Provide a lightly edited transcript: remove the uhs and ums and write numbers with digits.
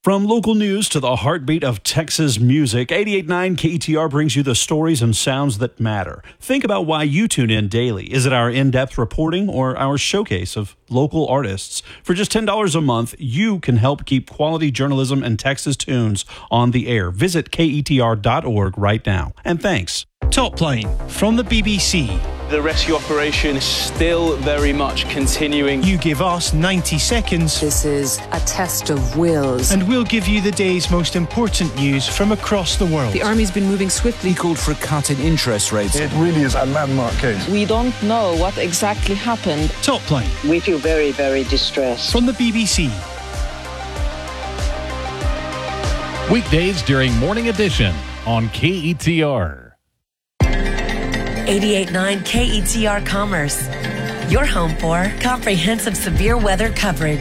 From local news to the heartbeat of Texas music, 88.9 KETR brings you the stories and sounds that matter. Think about why you tune in daily. Is it our in-depth reporting or our showcase of local artists? For just $10 a month, you can help keep quality journalism and Texas tunes on the air. Visit KETR.org right now. And thanks. Top Line from the BBC. The rescue operation is still very much continuing. You give us 90 seconds. This is a test of wills. And we'll give you the day's most important news from across the world. The army's been moving swiftly. He called for a cut in interest rates. It really is a landmark case. We don't know what exactly happened. Top Line. We feel very, very distressed. From the BBC. Weekdays during Morning Edition on KETR. 88.9 KETR Commerce. Your home for comprehensive severe weather coverage.